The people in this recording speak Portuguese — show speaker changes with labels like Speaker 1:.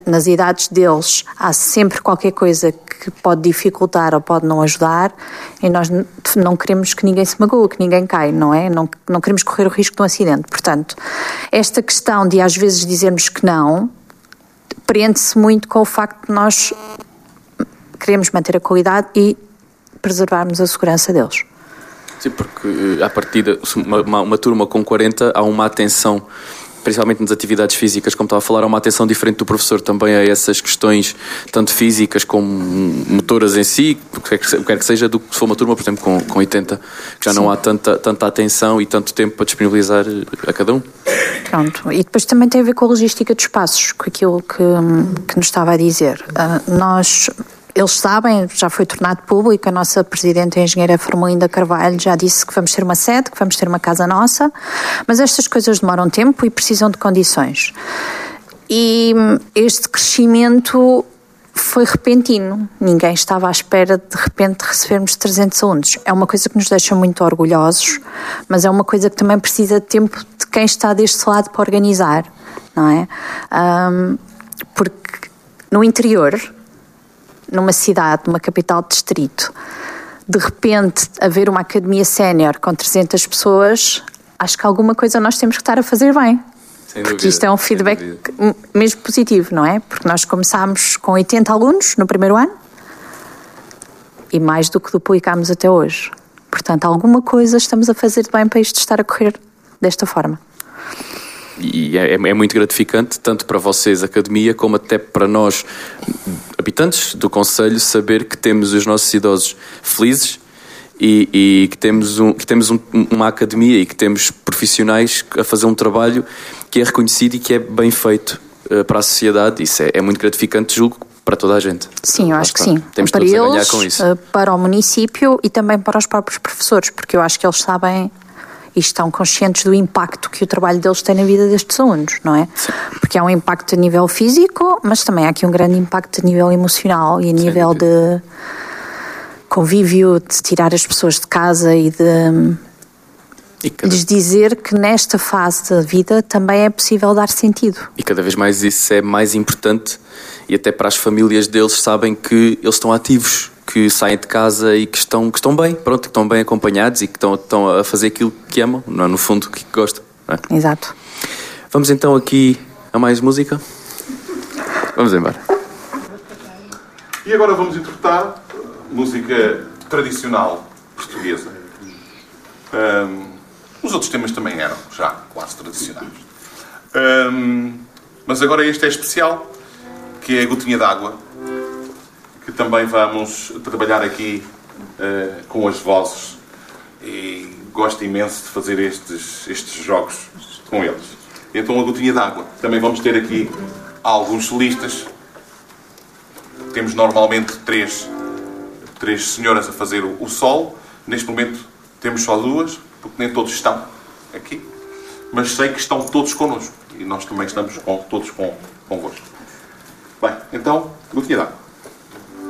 Speaker 1: nas idades deles há sempre qualquer coisa que pode dificultar ou pode não ajudar, e nós não queremos que ninguém se magoe, que ninguém caia, não é? Não queremos correr o risco de um acidente. Portanto, esta questão de às vezes dizermos que não, prende-se muito com o facto de nós queremos manter a qualidade e preservarmos a segurança deles.
Speaker 2: Sim, porque à partida, uma turma com 40, há uma atenção, principalmente nas atividades físicas, como estava a falar, há uma atenção diferente do professor também a essas questões, tanto físicas como motoras em si, o que quer que seja, do que se for uma turma, por exemplo, com 80, que já Sim. Não há tanta atenção e tanto tempo para disponibilizar a cada um.
Speaker 1: Pronto, e depois também tem a ver com a logística de espaços, com aquilo que nos estava a dizer. Eles sabem, já foi tornado público, a nossa Presidente, a Engenheira Formelinda Carvalho, já disse que vamos ter uma sede, que vamos ter uma casa nossa, mas estas coisas demoram tempo e precisam de condições. E este crescimento foi repentino. Ninguém estava à espera de repente recebermos 300 alunos. É uma coisa que nos deixa muito orgulhosos, mas é uma coisa que também precisa de tempo de quem está deste lado para organizar, não é? Porque no interior, numa cidade, numa capital de distrito, de repente haver uma academia sénior com 300 pessoas, acho que alguma coisa nós temos que estar a fazer bem. Sem porque dúvida, isto é um feedback mesmo positivo, não é? Porque nós começámos com 80 alunos no primeiro ano e mais do que duplicámos até hoje. Portanto, alguma coisa estamos a fazer de bem para isto estar a correr desta forma.
Speaker 2: E é muito gratificante, tanto para vocês, academia, como até para nós, habitantes do concelho, saber que temos os nossos idosos felizes e que temos uma academia e que temos profissionais a fazer um trabalho que é reconhecido e que é bem feito para a sociedade. Isso é muito gratificante, julgo, para toda a gente.
Speaker 1: Sim, eu acho que sim.
Speaker 2: Temos
Speaker 1: para
Speaker 2: todos
Speaker 1: eles,
Speaker 2: a ganhar com isso.
Speaker 1: Para o município e também para os próprios professores, porque eu acho que eles sabem e estão conscientes do impacto que o trabalho deles tem na vida destes alunos, não é? Sim. Porque há um impacto a nível físico, mas também há aqui um grande impacto a nível emocional e a nível de convívio, de tirar as pessoas de casa e de lhes dizer que nesta fase da vida também é possível dar sentido.
Speaker 2: E cada vez mais isso é mais importante, e até para as famílias deles sabem que eles estão ativos, que saem de casa e que estão bem, pronto, que estão bem acompanhados e que estão a fazer aquilo que amam, não é? No fundo, que gostam. Não é?
Speaker 1: Exato.
Speaker 2: Vamos então aqui a mais música? Vamos embora.
Speaker 3: E agora vamos interpretar música tradicional portuguesa. Os outros temas também eram já quase tradicionais. Mas agora este é especial, que é a Gotinha d'Água, que também vamos trabalhar aqui com as vozes, e gosto imenso de fazer estes jogos com eles. Então a Gotinha d'Água. Também vamos ter aqui alguns solistas. Temos normalmente três senhoras a fazer o solo. Neste momento temos só duas, porque nem todos estão aqui. Mas sei que estão todos connosco. E nós também estamos todos convosco. Bem, então, Gotinha d'Água.